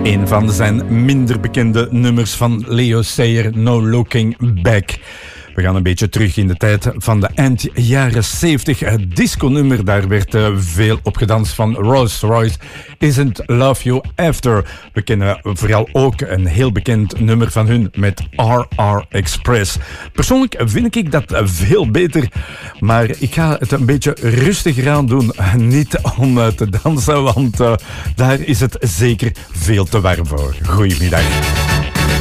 Een van zijn minder bekende nummers van Leo Sayer, No Looking Back. We gaan een beetje terug in de tijd van de eind jaren 70. Het disco-nummer, daar werd veel op gedanst van Rolls Royce. Isn't Love You After. We kennen vooral ook een heel bekend nummer van hun met RR Express. Persoonlijk vind ik dat veel beter, maar ik ga het een beetje rustiger aan doen. Niet om te dansen, want daar is het zeker veel te warm voor. Goedemiddag.